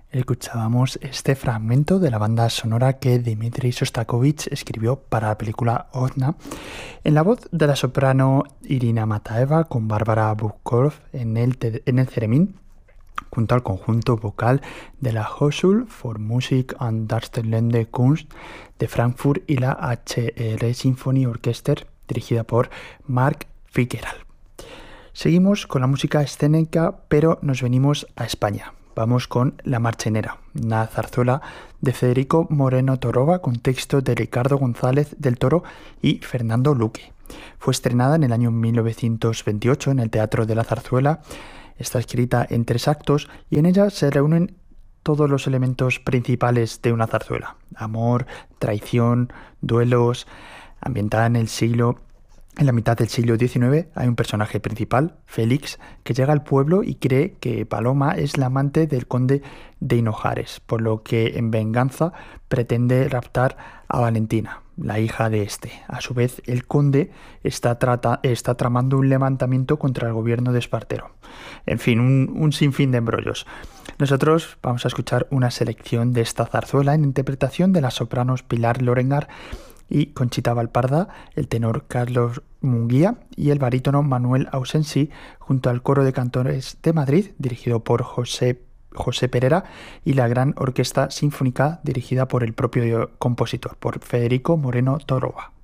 Escuchábamos este fragmento de la banda sonora que Dmitri Shostakovich escribió para la película Odna, en la voz de la soprano Irina Mataeva con Bárbara Bukov en el theremin, junto al conjunto vocal de la Hochschule für Musik und Darstellende Kunst de Frankfurt y la HR Symphony Orchester, dirigida por Mark Fitzgerald. Seguimos con la música escénica, pero nos venimos a España. Vamos con La Marchenera, una zarzuela de Federico Moreno Torroba con texto de Ricardo González del Toro y Fernando Luque. Fue estrenada en el año 1928 en el Teatro de la Zarzuela. Está escrita en 3 actos y en ella se reúnen todos los elementos principales de una zarzuela: amor, traición, duelos. Ambientada en la mitad del siglo XIX, hay un personaje principal, Félix, que llega al pueblo y cree que Paloma es la amante del conde de Hinojares, por lo que en venganza pretende raptar a Valentina, la hija de este. A su vez, el conde está tramando un levantamiento contra el gobierno de Espartero. En fin, un sinfín de embrollos. Nosotros vamos a escuchar una selección de esta zarzuela en interpretación de las sopranos Pilar Lorengar y Conchita Valparda, el tenor Carlos Munguía y el barítono Manuel Ausensi, junto al coro de cantores de Madrid, dirigido por José Perera, y la gran orquesta sinfónica dirigida por el propio compositor, por Federico Moreno Torroba.